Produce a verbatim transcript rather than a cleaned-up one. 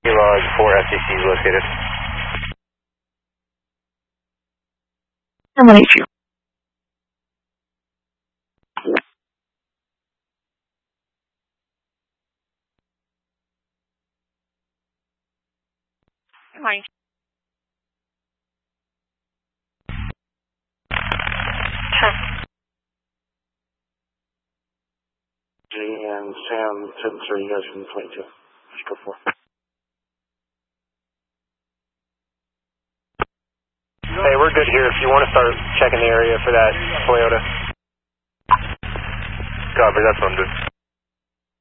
Log four F C C is located. I'm going to you. Good morning. Sure. G and Sam, ten three, you guys can twenty-two. Let's go for it. Hey, we're good here if you want to start checking the area for that Toyota. Copy, that's what I'm doing.